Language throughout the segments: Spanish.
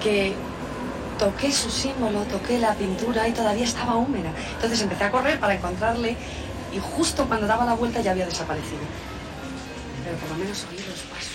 que toqué su símbolo, toqué la pintura y todavía estaba húmeda. Entonces empecé a correr para encontrarle y justo cuando daba la vuelta ya había desaparecido. Pero por lo menos oí los pasos.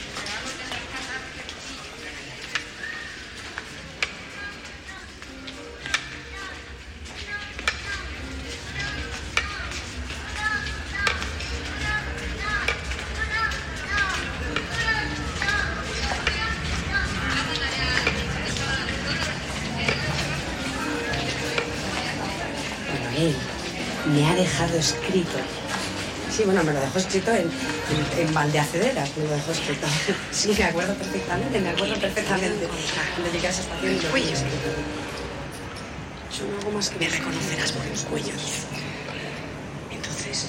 Él me ha dejado escrito. Sí, bueno, me lo dejó escrito en Valdeacederas, me lo dejó escrito. Sí, me acuerdo perfectamente. Cuando llegué a esa estación y lo cuello. Yo no hago más que... Me reconocerás por los cuellos. Entonces...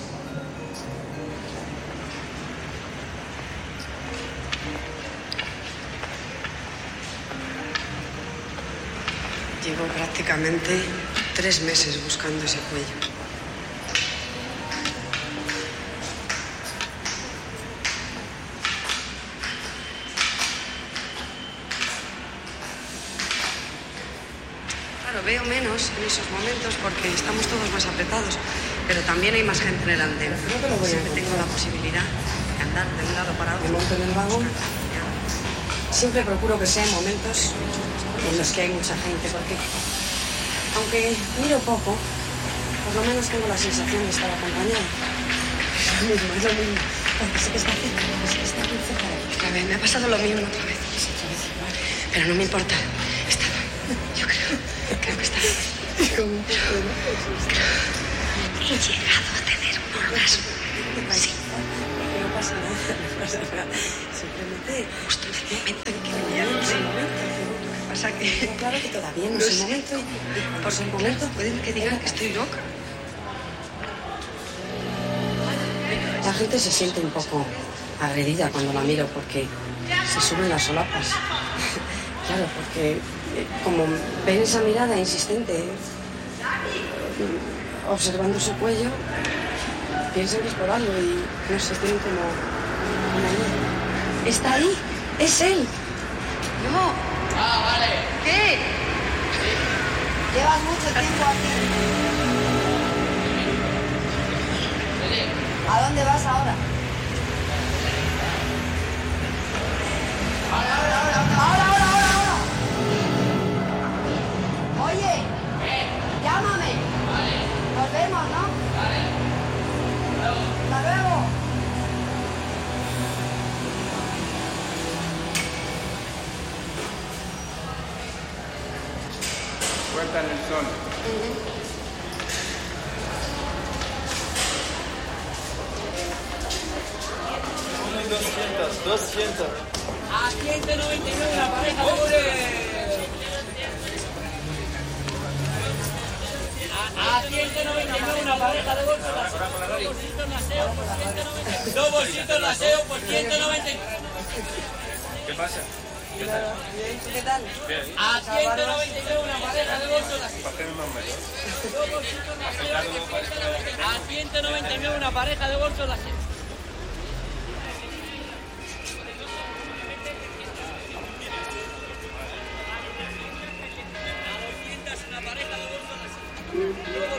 Llevo prácticamente 3 meses buscando ese cuello. Claro, veo menos en esos momentos porque estamos todos más apretados, pero también hay más gente en el andén. Siempre tengo la posibilidad de andar de un lado para otro. Me monto en el vagón. Siempre procuro que sean momentos en los que hay mucha gente, porque aunque miro poco, por lo menos tengo la sensación de estar acompañada. Es lo mismo, porque sé que está cerca, sé que está muy cerca de aquí. A ver, me ha pasado lo mismo otra vez. Pero no me importa. Estaba. Yo creo que estaba. He llegado a tener un orgasmo. Sí. No pasa nada. Simplemente justo en el momento en que venía en ese momento. Pasa que... Claro que todavía no es el momento y por su momento pueden que digan que estoy loca. La gente se siente un poco agredida cuando la miro porque se suben las solapas. Claro, porque como ven esa mirada insistente observando su cuello, piensan que es por algo y no se tienen como una idea. ¿Está ahí? ¡Es él! No. Vale. ¿Qué? Llevas mucho tiempo aquí. ¿A dónde vas ahora? Ahora. Oye, llámame. Vale. Nos vemos, ¿no? Vale. Hasta luego. Puerta en el sol. 200. A 199 la pareja de goles. A 199 una pareja de bolsos. Dos bolsitos en aseo por 199. ¿Qué pasa? ¿Qué tal? A 199 una pareja de bolsos. ¿Para qué más mayor? Dos bolsitos en aseo. A 199 una pareja de bolsos. Una pareja de bolsos.